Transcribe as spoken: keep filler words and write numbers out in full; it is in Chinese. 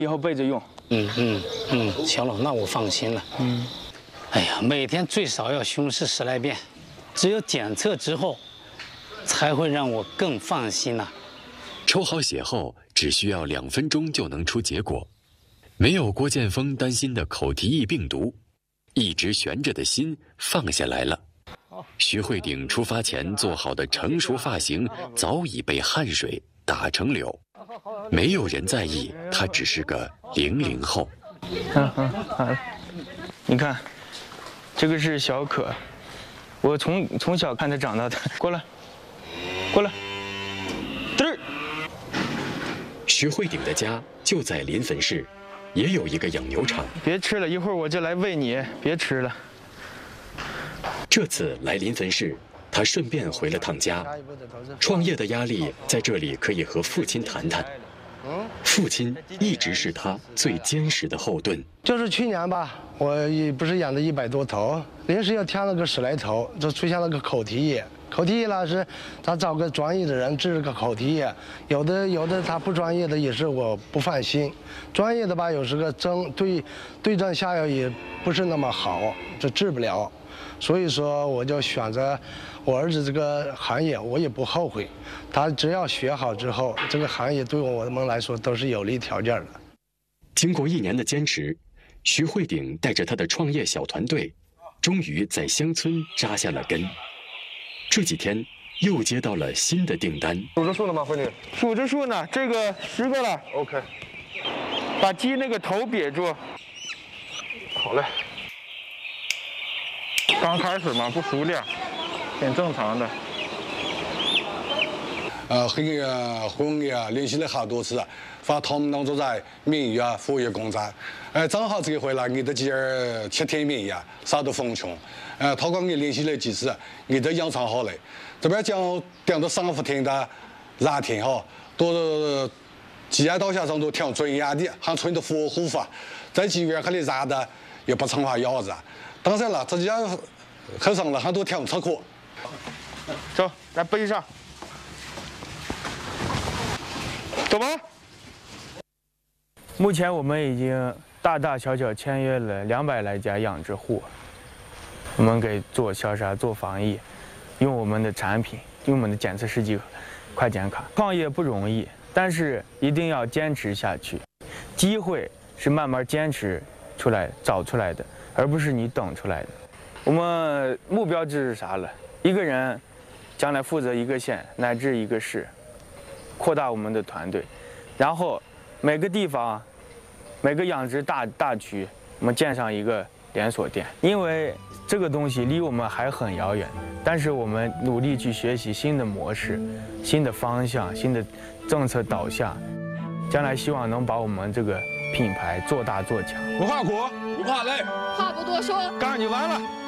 以后备着用。 嗯嗯嗯，行了，那我放心了。嗯，哎呀，每天最少要巡视十来遍，只有检测之后，才会让我更放心呐、啊。 抽好血后，只需要两分钟就能出结果，没有郭建峰担心的口蹄疫病毒，一直悬着的心放下来了。徐慧鼎出发前做好的成熟发型早已被汗水打成柳，没有人在意他只是个零零后。 嗯嗯，好了，你看，这个是小可，我从从小看他长大的。过来，过来，嘚儿。 徐慧鼎的家就在临汾市，也有一个养牛场。 别吃了，一会儿我就来喂你，别吃了。 这次来临汾市，他顺便回了趟家。创业的压力在这里可以和父亲谈谈。父亲一直是他最坚实的后盾。 就是去年吧，我也不是养了一百多头，临时又添了个十来头，就出现了个口蹄疫。口蹄疫呢是，咱找个专业的人治个口蹄疫，有的有的他不专业的也是我不放心，专业的吧有时个针对对症下药也不是那么好，就治不了。所以说，我就选择我儿子这个行业，我也不后悔。他只要学好之后，这个行业对我们来说都是有利条件的。 经过一年的坚持，徐慧鼎带着他的创业小团队，终于在乡村扎下了根。这几天又接到了新的订单。 数着数了吗，慧女？ 数着数呢，这个十个了。 OK， 把鸡那个头别住。 好嘞。 刚开始嘛，不熟练，挺正常的。 呃，和那个婚业啊联系了好多次，发他们当中在免疫啊、服务业工作。呃，正好这一回来，俺的鸡儿七天免疫啊，啥都封穷。呃，他跟我联系了几次，俺都养成好了。这边讲讲到三伏天的热天哈，都鸡鸭刀下上都挺专业的，还穿的防护服，在鸡院还里热的也不成话腰子。当然了，这家后生了还都挺吃苦。 走，来背上。走吧。目前我们已经大大小小签约了两百来家养殖户，我们给做消杀、做防疫，用我们的产品，用我们的检测试剂、快检卡。创业不容易，但是一定要坚持下去。机会是慢慢坚持出来、找出来的，而不是你等出来的。我们目标就是啥了？一个人将来负责一个县乃至一个市。扩大我们的团队，然后每个地方、每个养殖大大区，我们建上一个连锁店。因为这个东西离我们还很遥远，但是我们努力去学习新的模式、新的方向、新的政策导向，将来希望能把我们这个品牌做大做强。 文化国，不怕累， 话不多说， 干就完了。